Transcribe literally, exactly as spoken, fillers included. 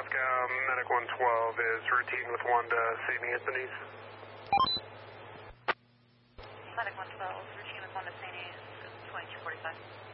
Jessica, Medic one twelve is routine with one to Saint Anthony's. Medic one twelve, routine with one to Saint Anthony's, twenty-two forty-five.